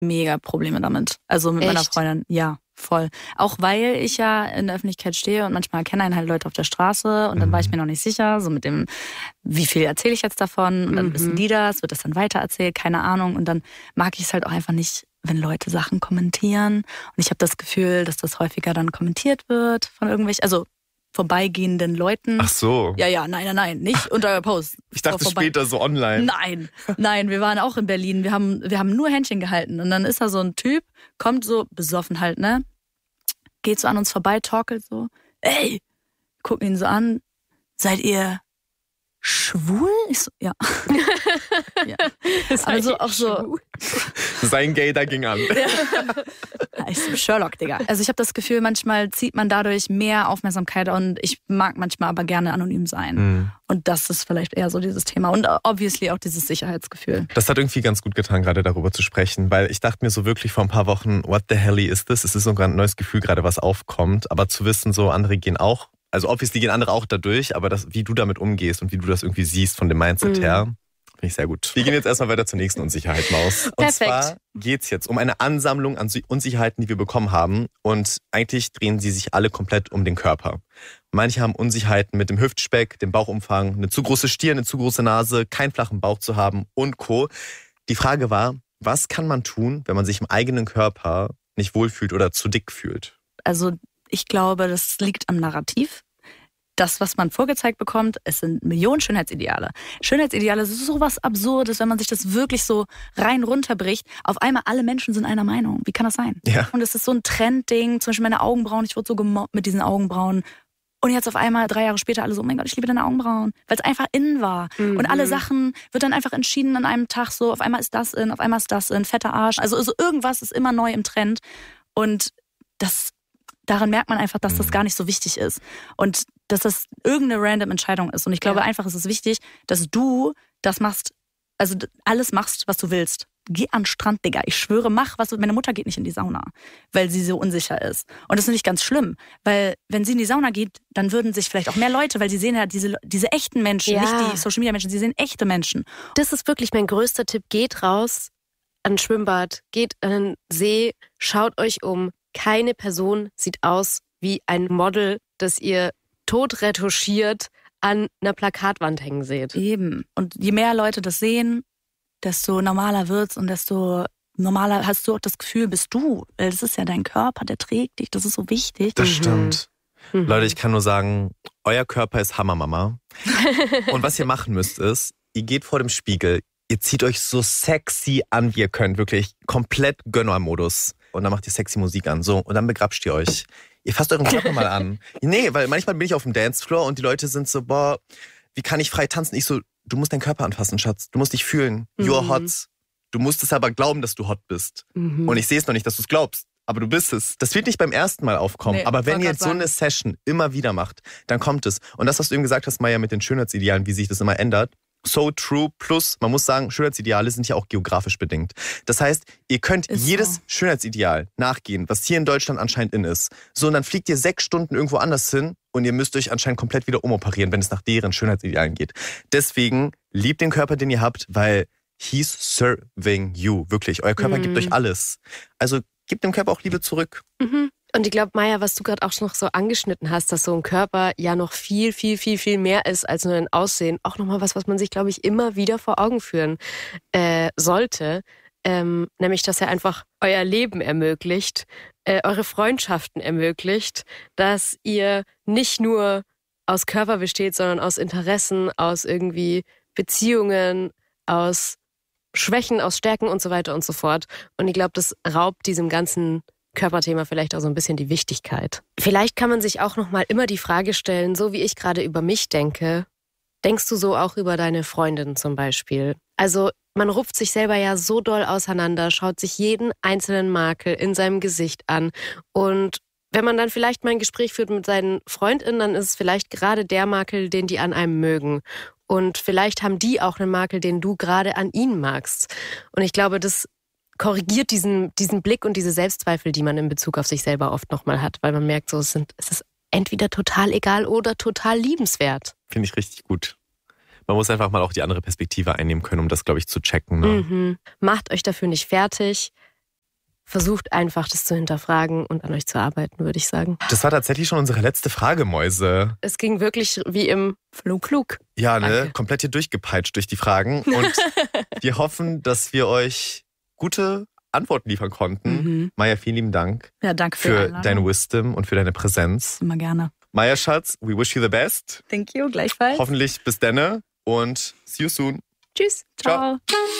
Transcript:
mega Probleme damit. Also mit meiner Freundin, ja, voll. Auch weil ich ja in der Öffentlichkeit stehe und manchmal kennen einen halt Leute auf der Straße und dann war ich mir noch nicht sicher, so mit dem, wie viel erzähle ich jetzt davon und dann wissen die das, wird das dann weitererzählt, keine Ahnung und dann mag ich es halt auch einfach nicht, wenn Leute Sachen kommentieren und ich habe das Gefühl, dass das häufiger dann kommentiert wird von irgendwelchen, also vorbeigehenden Leuten. Ach so. Ja, nein, nicht unter Post. Ich dachte später so online. Nein, wir waren auch in Berlin. Wir haben nur Händchen gehalten. Und dann ist da so ein Typ, kommt so besoffen halt, ne? Geht so an uns vorbei, torkelt so. Ey! Gucken ihn so an. Seid ihr schwul? Ich so, ja. Ja. Also auch so. Sein Gay da ging an. Ja, ich so, Sherlock, Digga. Also ich habe das Gefühl, manchmal zieht man dadurch mehr Aufmerksamkeit und ich mag manchmal aber gerne anonym sein. Und das ist vielleicht eher so dieses Thema. Und obviously auch dieses Sicherheitsgefühl. Das hat irgendwie ganz gut getan, gerade darüber zu sprechen, weil ich dachte mir so wirklich vor ein paar Wochen, what the hell is this? Es ist so ein neues Gefühl gerade, was aufkommt. Aber zu wissen, so andere gehen auch, also obviously gehen andere auch dadurch, aber das, wie du damit umgehst und wie du das irgendwie siehst von dem Mindset her, finde ich sehr gut. Wir gehen jetzt erstmal weiter zur nächsten Unsicherheit, Maus. Und Perfekt. zwar geht es jetzt um eine Ansammlung an Unsicherheiten, die wir bekommen haben. Und eigentlich drehen sie sich alle komplett um den Körper. Manche haben Unsicherheiten mit dem Hüftspeck, dem Bauchumfang, eine zu große Stirn, eine zu große Nase, keinen flachen Bauch zu haben und Co. Die Frage war, was kann man tun, wenn man sich im eigenen Körper nicht wohlfühlt oder zu dick fühlt? Also ich glaube, das liegt am Narrativ. Das, was man vorgezeigt bekommt, es sind Millionen Schönheitsideale. Schönheitsideale ist sowas Absurdes, wenn man sich das wirklich so rein runterbricht. Auf einmal alle Menschen sind einer Meinung. Wie kann das sein? Ja. Und es ist so ein Trendding. Zum Beispiel meine Augenbrauen. Ich wurde so gemobbt mit diesen Augenbrauen. Und jetzt auf einmal 3 Jahre später alle so, oh mein Gott, ich liebe deine Augenbrauen. Weil es einfach in war. Und alle Sachen wird dann einfach entschieden an einem Tag so. Auf einmal ist das in, auf einmal ist das in, fetter Arsch. Also irgendwas ist immer neu im Trend. Und daran merkt man einfach, dass das gar nicht so wichtig ist. Und dass das irgendeine random Entscheidung ist. Und ich glaube einfach, es ist wichtig, dass du das machst, also alles machst, was du willst. Geh an den Strand, Digga. Ich schwöre, mach was. Meine Mutter geht nicht in die Sauna, weil sie so unsicher ist. Und das ist nicht ganz schlimm, weil wenn sie in die Sauna geht, dann würden sich vielleicht auch mehr Leute, weil sie sehen ja diese echten Menschen, nicht die Social-Media-Menschen, sie sehen echte Menschen. Das ist wirklich mein größter Tipp. Geht raus an ein Schwimmbad, geht an einen See, schaut euch um. Keine Person sieht aus wie ein Model, das ihr tot retuschiert an einer Plakatwand hängen seht. Eben. Und je mehr Leute das sehen, desto normaler wird's und desto normaler hast du auch das Gefühl, bist du. Weil das ist ja dein Körper, der trägt dich. Das ist so wichtig. Das stimmt. Leute, ich kann nur sagen, euer Körper ist Hammer, Mama. Und was ihr machen müsst ist, ihr geht vor dem Spiegel, ihr zieht euch so sexy an, wie ihr könnt. Wirklich komplett Gönner-Modus. Und dann macht ihr sexy Musik an. So, und dann begrapscht ihr euch. Ihr fasst euren Körper mal an. Nee, weil manchmal bin ich auf dem Dancefloor und die Leute sind so, boah, wie kann ich frei tanzen? Ich so, du musst deinen Körper anfassen, Schatz. Du musst dich fühlen. You're hot. Du musst es aber glauben, dass du hot bist. Und ich sehe es noch nicht, dass du es glaubst. Aber du bist es. Das wird nicht beim ersten Mal aufkommen. Nee, aber wenn ihr wollte jetzt grad so eine Session immer wieder macht, dann kommt es. Und das, was du eben gesagt hast, Maya, mit den Schönheitsidealen, wie sich das immer ändert, so true. Plus, man muss sagen, Schönheitsideale sind ja auch geografisch bedingt. Das heißt, ihr könnt jedes Schönheitsideal nachgehen, was hier in Deutschland anscheinend in ist. So, und dann fliegt ihr 6 Stunden irgendwo anders hin und ihr müsst euch anscheinend komplett wieder umoperieren, wenn es nach deren Schönheitsidealen geht. Deswegen liebt den Körper, den ihr habt, weil he's serving you. Wirklich, euer Körper gibt euch alles. Also gebt dem Körper auch Liebe zurück. Und ich glaube, Maya, was du gerade auch noch so angeschnitten hast, dass so ein Körper ja noch viel, viel, viel, viel mehr ist als nur ein Aussehen. Auch nochmal was man sich, glaube ich, immer wieder vor Augen führen sollte. Nämlich, dass er einfach euer Leben ermöglicht, eure Freundschaften ermöglicht, dass ihr nicht nur aus Körper besteht, sondern aus Interessen, aus irgendwie Beziehungen, aus Schwächen, aus Stärken und so weiter und so fort. Und ich glaube, das raubt diesem ganzen Körperthema vielleicht auch so ein bisschen die Wichtigkeit. Vielleicht kann man sich auch nochmal immer die Frage stellen, so wie ich gerade über mich denke, denkst du so auch über deine Freundin zum Beispiel? Also man rupft sich selber ja so doll auseinander, schaut sich jeden einzelnen Makel in seinem Gesicht an und wenn man dann vielleicht mal ein Gespräch führt mit seinen FreundInnen, dann ist es vielleicht gerade der Makel, den die an einem mögen. Und vielleicht haben die auch einen Makel, den du gerade an ihnen magst. Und ich glaube, das korrigiert diesen Blick und diese Selbstzweifel, die man in Bezug auf sich selber oft nochmal hat, weil man merkt, so es ist entweder total egal oder total liebenswert. Finde ich richtig gut. Man muss einfach mal auch die andere Perspektive einnehmen können, um das, glaube ich, zu checken. Ne? Macht euch dafür nicht fertig. versucht einfach, das zu hinterfragen und an euch zu arbeiten, würde ich sagen. Das war tatsächlich schon unsere letzte Frage, Mäuse. Es ging wirklich wie im Flug. Ja, ne? Danke. Komplett hier durchgepeitscht durch die Fragen. Und wir hoffen, dass wir euch gute Antworten liefern konnten. Maja, vielen lieben Dank Ja, danke für die deine Wisdom und für deine Präsenz. Immer gerne. Maja Schatz, we wish you the best. Thank you, gleichfalls. Hoffentlich bis denne und see you soon. Tschüss. Ciao. Ciao.